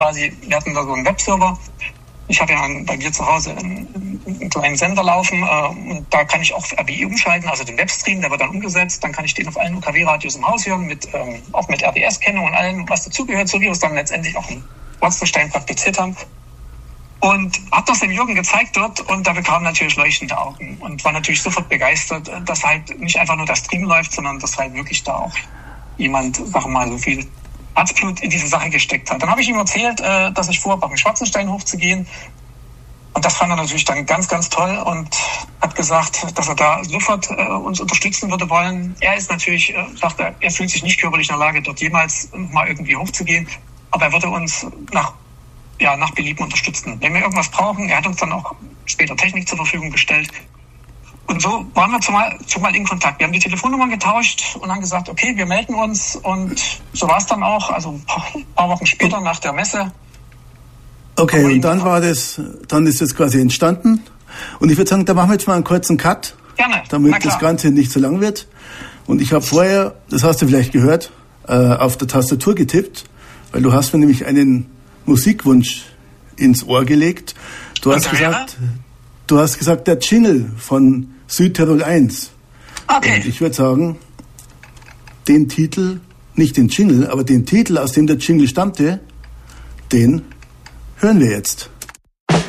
quasi, wir hatten da so einen Webserver. Ich habe ja bei mir zu Hause einen kleinen Sender laufen und da kann ich auch RBI umschalten, also den Webstream, der wird dann umgesetzt. Dann kann ich den auf allen UKW-Radios im Haus hören, auch mit RDS-Kennung und allem, was dazugehört, so wie wir es dann letztendlich auch in Wolsterstein praktiziert haben. Und habe das dem Jürgen gezeigt dort und da bekam natürlich leuchtende Augen und war natürlich sofort begeistert, dass halt nicht einfach nur der Stream läuft, sondern dass halt wirklich da auch jemand, sagen wir mal, so viel Herzblut in diese Sache gesteckt hat. Dann habe ich ihm erzählt, dass ich vorhabe, auf den Schwarzensteinhof zu gehen. Und das fand er natürlich dann ganz, ganz toll und hat gesagt, dass er da sofort uns unterstützen würde wollen. Er ist natürlich, sagt er fühlt sich nicht körperlich in der Lage, dort jemals mal irgendwie hochzugehen. Aber er würde uns nach Belieben unterstützen. Wenn wir irgendwas brauchen, er hat uns dann auch später Technik zur Verfügung gestellt. Und so waren wir zumal in Kontakt. Wir haben die Telefonnummern getauscht und haben gesagt, okay, wir melden uns. Und so war es dann auch. Also ein paar Wochen später nach der Messe. Okay, und dann ist das quasi entstanden. Und ich würde sagen, da machen wir jetzt mal einen kurzen Cut. Gerne. Damit das Ganze nicht so lang wird. Und ich habe vorher, das hast du vielleicht gehört, auf der Tastatur getippt, weil du hast mir nämlich einen Musikwunsch ins Ohr gelegt. Du hast gesagt, der Jingle von Südtirol 1. Okay. Und ich würde sagen, den Titel, nicht den Jingle, aber den Titel, aus dem der Jingle stammte, den hören wir jetzt.